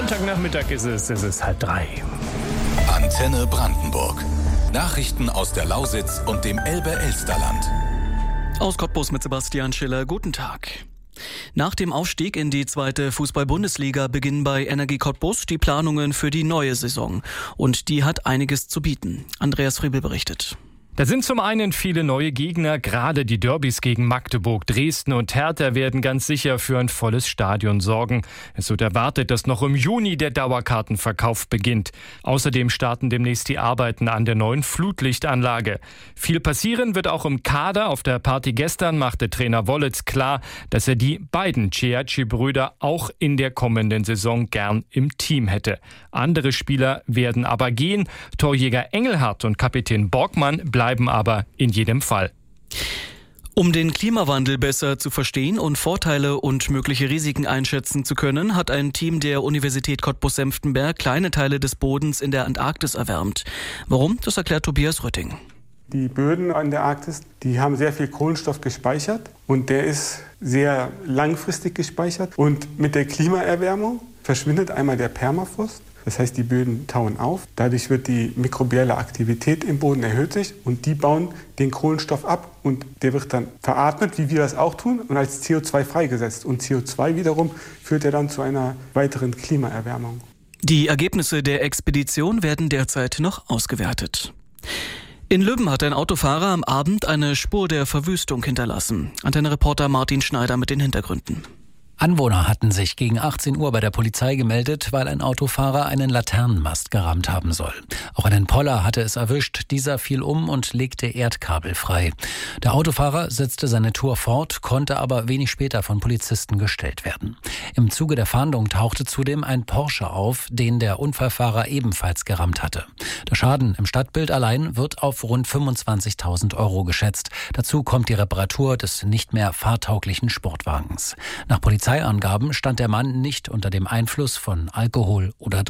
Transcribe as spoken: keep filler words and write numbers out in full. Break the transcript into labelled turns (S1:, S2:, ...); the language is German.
S1: Montagnachmittag ist es, es ist halb drei.
S2: Antenne Brandenburg. Nachrichten aus der Lausitz und dem Elbe-Elsterland.
S3: Aus Cottbus mit Sebastian Schiller. Guten Tag. Nach dem Aufstieg in die zweite Fußball-Bundesliga beginnen bei Energie Cottbus die Planungen für die neue Saison. Und die hat einiges zu bieten. Andreas Friebel berichtet.
S1: Da sind zum einen viele neue Gegner, gerade die Derbys gegen Magdeburg, Dresden und Hertha werden ganz sicher für ein volles Stadion sorgen. Es wird erwartet, dass noch im Juni der Dauerkartenverkauf beginnt. Außerdem starten demnächst die Arbeiten an der neuen Flutlichtanlage. Viel passieren wird auch im Kader. Auf der Party gestern machte Trainer Wollitz klar, dass er die beiden Ceaci-Brüder auch in der kommenden Saison gern im Team hätte. Andere Spieler werden aber gehen. Torjäger Engelhardt und Kapitän Borgmann bleiben bleiben aber in jedem Fall.
S3: Um den Klimawandel besser zu verstehen und Vorteile und mögliche Risiken einschätzen zu können, hat ein Team der Universität Cottbus-Senftenberg kleine Teile des Bodens in der Antarktis erwärmt. Warum? Das erklärt Tobias Rötting.
S4: Die Böden an der Arktis, die haben sehr viel Kohlenstoff gespeichert und der ist sehr langfristig gespeichert. Und mit der Klimaerwärmung verschwindet einmal der Permafrost. Das heißt, die Böden tauen auf. Dadurch wird die mikrobielle Aktivität im Boden erhöht sich und die bauen den Kohlenstoff ab und der wird dann veratmet, wie wir das auch tun, und als C O zwei freigesetzt. Und C O zwei wiederum führt ja dann zu einer weiteren Klimaerwärmung.
S3: Die Ergebnisse der Expedition werden derzeit noch ausgewertet. In Lübben hat ein Autofahrer am Abend eine Spur der Verwüstung hinterlassen. Antenne-Reporter Martin Schneider mit den Hintergründen.
S5: Anwohner hatten sich gegen achtzehn Uhr bei der Polizei gemeldet, weil ein Autofahrer einen Laternenmast gerammt haben soll. Auch einen Poller hatte es erwischt. Dieser fiel um und legte Erdkabel frei. Der Autofahrer setzte seine Tour fort, konnte aber wenig später von Polizisten gestellt werden. Im Zuge der Fahndung tauchte zudem ein Porsche auf, den der Unfallfahrer ebenfalls gerammt hatte. Der Schaden im Stadtbild allein wird auf rund fünfundzwanzigtausend Euro geschätzt. Dazu kommt die Reparatur des nicht mehr fahrtauglichen Sportwagens. Nach Polizeiangaben stand der Mann nicht unter dem Einfluss von Alkohol oder